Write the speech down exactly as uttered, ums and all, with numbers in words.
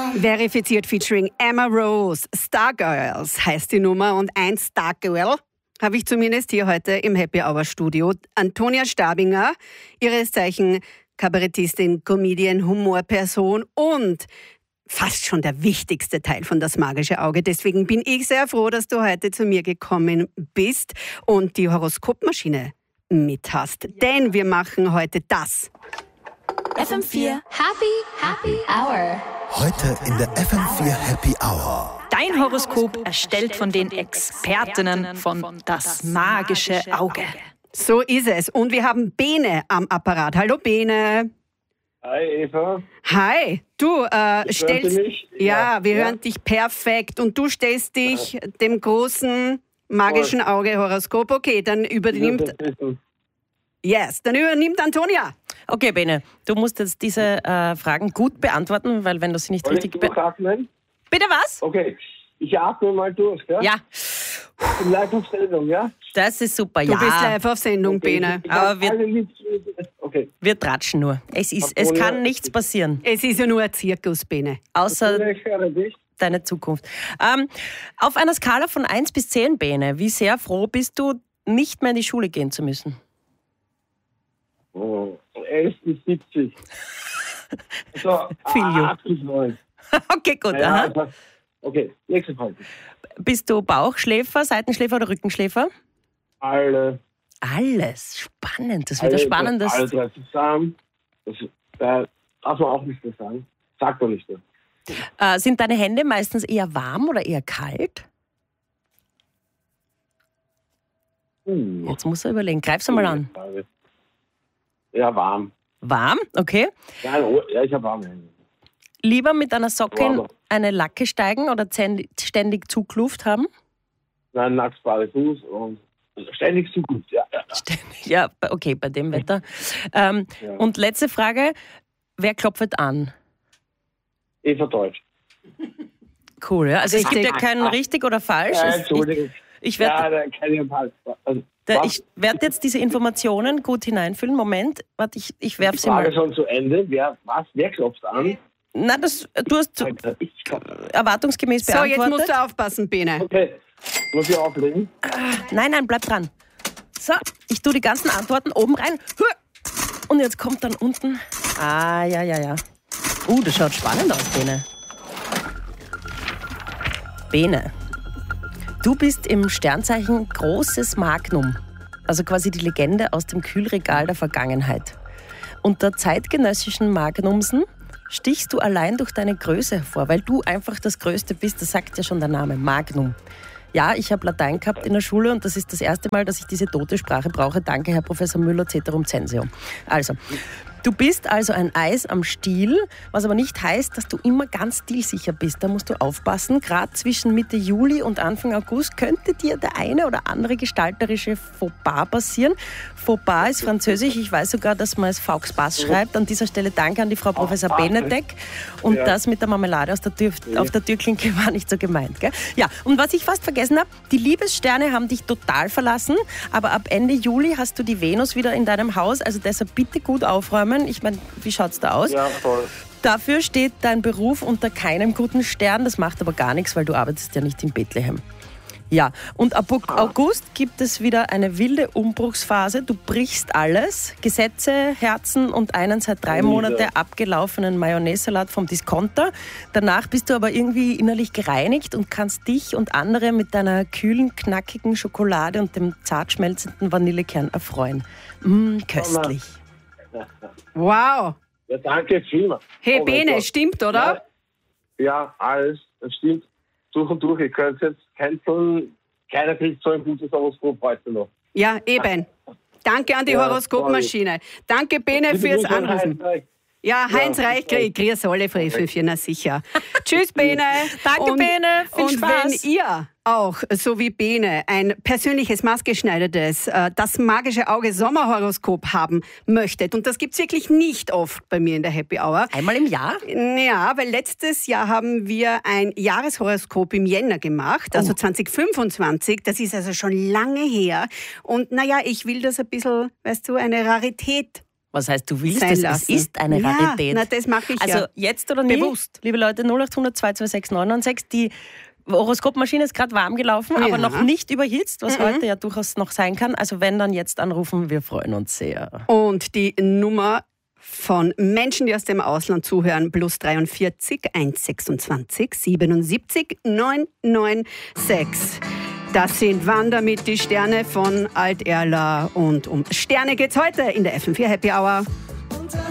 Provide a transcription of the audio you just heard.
Verifiziert featuring Emma Rose. Stargirls heißt die Nummer und ein Stargirl habe ich zumindest hier heute im Happy Hour Studio. Antonia Stabinger, ihres Zeichen Kabarettistin, Comedian, Humorperson und fast schon der wichtigste Teil von Das magische Auge. Deswegen bin ich sehr froh, dass du heute zu mir gekommen bist und die Horoskopmaschine mit hast. Denn wir machen heute das. F M vier Happy Happy Hour. Heute in der F M vier Happy Hour. Dein Horoskop erstellt von den Expertinnen von Das magische Auge. So ist es. Und wir haben Bene am Apparat. Hallo Bene. Hi Eva. Hi. Du äh, Ich stellst... hörte mich? Ja, Ja, wir ja. hören dich perfekt. Und du stellst dich dem großen magischen Auge-Horoskop. Okay, dann übernimmt... Yes, dann übernimmt Antonia. Okay, Bene, du musst jetzt diese äh, Fragen gut beantworten, weil wenn du sie nicht Soll ich richtig... Be- durchatmen? Bitte was? Okay, ich atme mal durch, gell? Ja, Ich bin live auf Sendung, ja? das ist super. Du ja, bist live auf Sendung, Okay, Bene. ich Aber hab wir- alle lieb. Okay. wir tratschen nur. Es, ist, es Antonia- kann nichts passieren, Es ist ja nur ein Zirkus, Bene. außer Ich höre dich. deine Zukunft. Ähm, auf einer Skala von eins bis zehn, Bene, wie sehr froh bist du, nicht mehr in die Schule gehen zu müssen? Oh, elf bis siebzig. So, Viel Jung. acht bis neun. Okay, gut. Ja, Aha. also, okay, nächste Frage. Bist du Bauchschläfer, Seitenschläfer oder Rückenschläfer? Alle. Alles. Spannend. Das wird alle, ein spannendes... Alle drei zusammen. Das, da darf man auch nicht mehr sagen. Sagt man nicht mehr. Äh, sind deine Hände meistens eher warm oder eher kalt? Uh, Jetzt muss er überlegen. Greif sie mal an. Frage. Ja, warm. Warm, okay. Nein, oh, ja, ich habe warme Hände. Lieber mit einer Socke in Warmer. eine Lacke steigen oder zen- ständig Zugluft haben? Nein, nackt Fuß und ständig zu gut. Ja, ja. Ständig. Ja, okay, bei dem Wetter. Ähm, Ja. Und letzte Frage. Wer klopft an? Eva Deutsch. Cool, ja. Also es gibt ja Richtig. kein richtig oder falsch. Ja, Es- Entschuldigung. Ich, ich Ja, werde da kann ich mal. Also, da, was? ich werd jetzt diese Informationen gut hineinfüllen. Moment, warte, ich, ich werfe Die sie Frage mal. schon zu Ende. Wer, was? Wer klopft an? Nein, das, du hast Alter, ich glaub- erwartungsgemäß So, beantwortet. jetzt musst du aufpassen, Bene. Okay, muss ich auflegen? Nein, nein, bleib dran. So, ich tue die ganzen Antworten oben rein. Und jetzt kommt dann unten. Ah, ja, ja, ja. Uh, das schaut spannend aus, Bene. Bene, du bist im Sternzeichen Großes Magnum. Also quasi die Legende aus dem Kühlregal der Vergangenheit. Unter zeitgenössischen Magnumsen stichst du allein durch deine Größe hervor, weil du einfach das Größte bist. Das sagt ja schon der Name, Magnum. Ja, ich habe Latein gehabt in der Schule und das ist das erste Mal, dass ich diese tote Sprache brauche. Danke, Herr Professor Müller, ceterum censeo. Also, du bist also ein Eis am Stiel, was aber nicht heißt, dass du immer ganz stilsicher bist. Da musst du aufpassen. Gerade zwischen Mitte Juli und Anfang August könnte dir der eine oder andere gestalterische Fauxpas passieren. Fauxpas ist französisch. Ich weiß sogar, dass man es Faux pas schreibt. An dieser Stelle danke an die Frau Professor Benedek. Und Ja. das mit der Marmelade aus der Tür, auf der Türklinke war nicht so gemeint. Gell? Ja, und was ich fast vergessen habe, die Liebessterne haben dich total verlassen, aber ab Ende Juli hast du die Venus wieder in deinem Haus, also deshalb bitte gut aufräumen. Ich meine, wie schaut's da aus? Ja, voll. Dafür steht dein Beruf unter keinem guten Stern, das macht aber gar nichts, weil du arbeitest ja nicht in Bethlehem. Ja, und ab August gibt es wieder eine wilde Umbruchsphase. Du brichst alles, Gesetze, Herzen und einen seit drei Monate abgelaufenen Mayonnaise-Salat vom Discounter. Danach bist du aber irgendwie innerlich gereinigt und kannst dich und andere mit deiner kühlen, knackigen Schokolade und dem zart schmelzenden Vanillekern erfreuen. Mmh, köstlich. Wow. Ja, danke vielmals. Hey, Oh mein Bene, Gott. stimmt, oder? Ja, ja, alles. Das stimmt. Durch und durch. Ihr könnt jetzt canceln. Keiner kriegt so ein gutes Horoskop heute noch. Ja, eben. Danke an die Ja, Horoskopmaschine. Danke, Bene, Liebe fürs Grüße an Anrufen. Heinz. Ja, Heinz Ja, Reich, bis grüß alle Frevelchen, na sicher. Tschüss, Bene. Danke, und, Bene. Viel und Spaß. wenn ihr auch, so wie Bene, ein persönliches, maßgeschneidertes, äh, das magische Auge Sommerhoroskop haben möchtet, und das gibt's wirklich nicht oft bei mir in der Happy Hour. Einmal im Jahr? Ja, weil letztes Jahr haben wir ein Jahreshoroskop im Jänner gemacht, also zwanzig fünfundzwanzig. Das ist also schon lange her. Und naja, ich will das ein bisschen, weißt du, eine Rarität Was heißt, du willst sein es? lassen. Es ist eine ja, Rarität. Na, das mache ich also ja. jetzt oder nie? Bewusst. Liebe Leute, null acht hundert zwei zwei sechs neun neun sechs. Die Horoskopmaschine ist gerade warm gelaufen, Ja. aber noch nicht überhitzt, was Mhm. heute ja durchaus noch sein kann. Also wenn, dann jetzt anrufen, wir freuen uns sehr. Und die Nummer von Menschen, die aus dem Ausland zuhören, plus dreiundvierzig, hundertsechsundzwanzig, siebenundsiebzig, neunhundertsechsundneunzig. Das sind Wann damit die Sterne von Alt-Erla. Und um Sterne geht's heute in der F M vier Happy Hour.